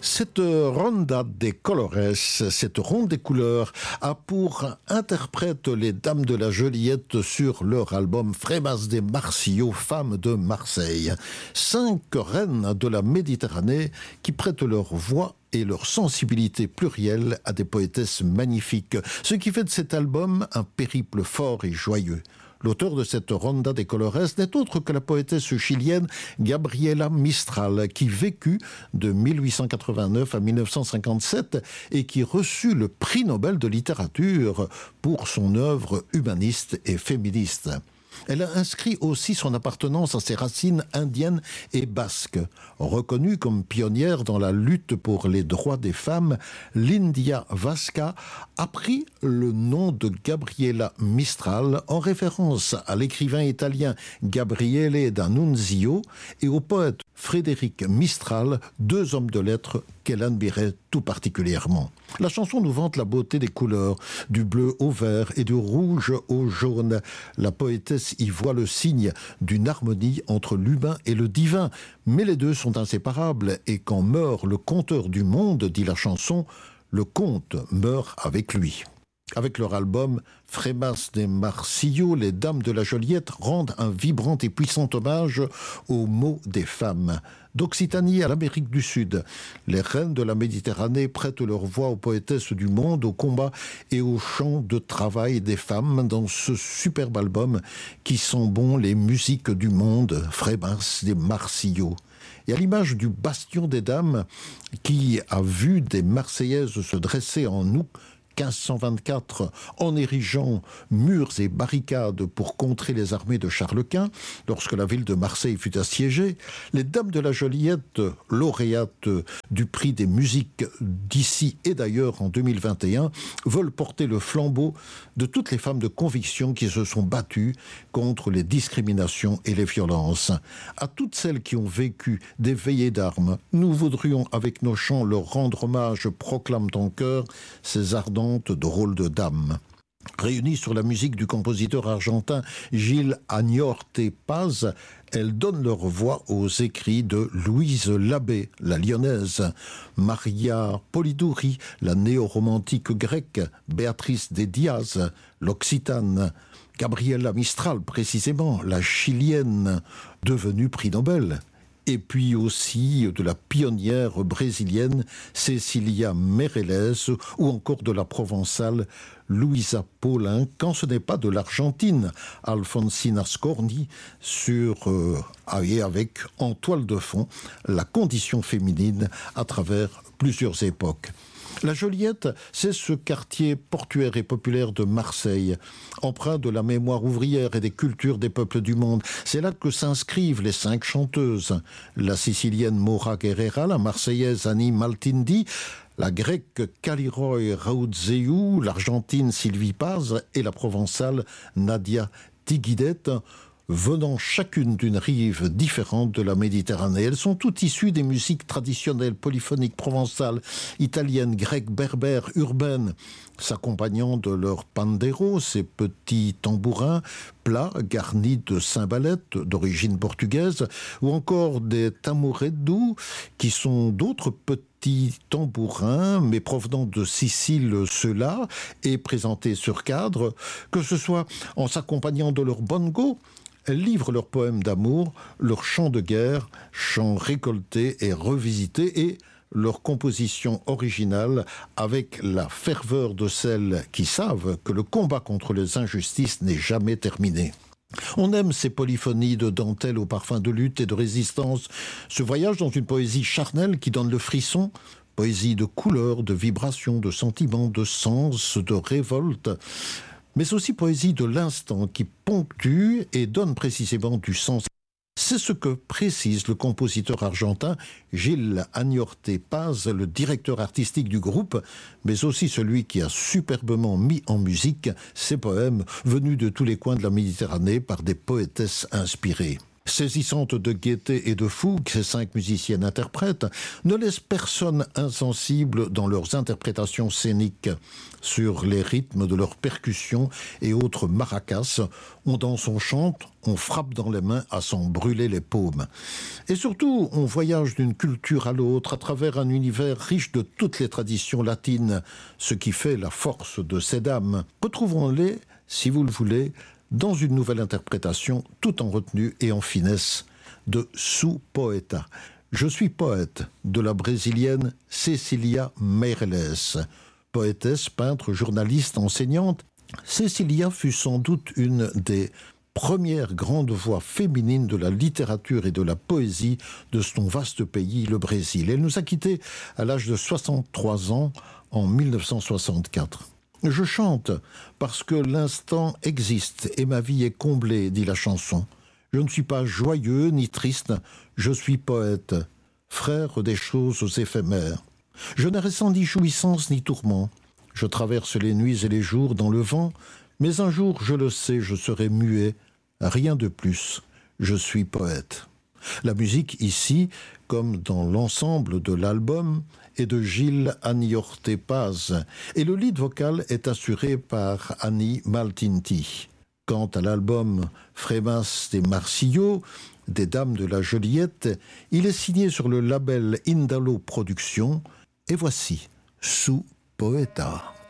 Cette ronda de colores, cette ronde des couleurs, a pour interprète les Dames de la Joliette sur leur album Frémas de Marsillo, femmes de Marseille. 5 reines de la Méditerranée qui prêtent leur voix et leur sensibilité plurielle à des poétesses magnifiques, ce qui fait de cet album un périple fort et joyeux. L'auteur de cette ronda de colores n'est autre que la poétesse chilienne Gabriela Mistral, qui vécut de 1889 à 1957 et qui reçut le prix Nobel de littérature pour son œuvre humaniste et féministe. Elle a inscrit aussi son appartenance à ses racines indiennes et basques. Reconnue comme pionnière dans la lutte pour les droits des femmes, l'India Vasca a pris le nom de Gabriela Mistral en référence à l'écrivain italien Gabriele d'Annunzio et au poète Frédéric Mistral, 2 hommes de lettres qu'elle admirait tout particulièrement. La chanson nous vante la beauté des couleurs, du bleu au vert et du rouge au jaune. La poétesse y voit le signe d'une harmonie entre l'humain et le divin, mais les deux sont inséparables et quand meurt le conteur du monde, dit la chanson, le conte meurt avec lui. Avec leur album Frémas de Marsillo, les Dames de la Joliette rendent un vibrant et puissant hommage aux mots des femmes. D'Occitanie à l'Amérique du Sud, les reines de la Méditerranée prêtent leur voix aux poétesses du monde, au combat et au chant de travail des femmes dans ce superbe album qui sent bon les musiques du monde, Frémas de Marsillo. Et à l'image du bastion des dames qui a vu des Marseillaises se dresser en août 1524 en érigeant murs et barricades pour contrer les armées de Charles Quint, lorsque la ville de Marseille fut assiégée, les Dames de la Joliette, lauréates du prix des musiques d'ici et d'ailleurs en 2021, veulent porter le flambeau de toutes les femmes de conviction qui se sont battues contre les discriminations et les violences. À toutes celles qui ont vécu des veillées d'armes, nous voudrions avec nos chants leur rendre hommage, proclame ton cœur, ces ardents drôles de dames. Réunies sur la musique du compositeur argentin Gilles Agnorte Paz, elles donnent leur voix aux écrits de Louise Labbé, la lyonnaise, Maria Polidori, la néo-romantique grecque, Béatrice de Diaz, l'occitane, Gabriela Mistral, précisément, la chilienne, devenue prix Nobel. Et puis aussi de la pionnière brésilienne Cecilia Meirelles ou encore de la provençale Luisa Paulin, quand ce n'est pas de l'Argentine, Alfonsina Scorni, avec en toile de fond la condition féminine à travers plusieurs époques. La Joliette, c'est ce quartier portuaire et populaire de Marseille, empreint de la mémoire ouvrière et des cultures des peuples du monde. C'est là que s'inscrivent les 5 chanteuses. La sicilienne Maura Guerrera, la marseillaise Annie Maltindi, la grecque Kaliroy Raoudzéou, l'argentine Sylvie Paz et la provençale Nadia Tigidette, venant chacune d'une rive différente de la Méditerranée. Elles sont toutes issues des musiques traditionnelles polyphoniques provençales, italiennes, grecques, berbères, urbaines, s'accompagnant de leur pandero, ces petits tambourins plats garnis de cymbalettes d'origine portugaise, ou encore des tamureddu, qui sont d'autres petits tambourins, mais provenant de Sicile, ceux-là, et présentés sur cadre, que ce soit en s'accompagnant de leur bongo. Elles livrent leurs poèmes d'amour, leurs chants de guerre, chants récoltés et revisités, et leur composition originale avec la ferveur de celles qui savent que le combat contre les injustices n'est jamais terminé. On aime ces polyphonies de dentelle au parfum de lutte et de résistance, ce voyage dans une poésie charnelle qui donne le frisson, poésie de couleurs, de vibrations, de sentiments, de sens, de révolte, mais aussi poésie de l'instant qui ponctue et donne précisément du sens. C'est ce que précise le compositeur argentin Gilles Agnorte Paz, le directeur artistique du groupe, mais aussi celui qui a superbement mis en musique ces poèmes venus de tous les coins de la Méditerranée par des poétesses inspirées. Saisissante de gaieté et de fougue, ces 5 musiciennes interprètes ne laissent personne insensible dans leurs interprétations scéniques. Sur les rythmes de leurs percussions et autres maracas, on danse, on chante, on frappe dans les mains à s'en brûler les paumes. Et surtout, on voyage d'une culture à l'autre à travers un univers riche de toutes les traditions latines, ce qui fait la force de ces dames. Retrouvons-les, si vous le voulez, dans une nouvelle interprétation, tout en retenue et en finesse, de Sou Poeta. Je suis poète, de la brésilienne Cecília Meirelles. Poétesse, peintre, journaliste, enseignante, Cecília fut sans doute une des premières grandes voix féminines de la littérature et de la poésie de son vaste pays, le Brésil. Elle nous a quittés à l'âge de 63 ans en 1964. Je chante parce que l'instant existe et ma vie est comblée, dit la chanson. Je ne suis pas joyeux ni triste, je suis poète, frère des choses éphémères. Je n'ai ressenti ni jouissance ni tourment. Je traverse les nuits et les jours dans le vent, mais un jour, je le sais, je serai muet, rien de plus, je suis poète. La musique ici, comme dans l'ensemble de l'album, est de Gilles Aniorte Paz et le lead vocal est assuré par Annie Maltinti. Quant à l'album Fremas de Marsillo, des Dames de la Joliette, il est signé sur le label Indalo Productions et voici Sou Poeta.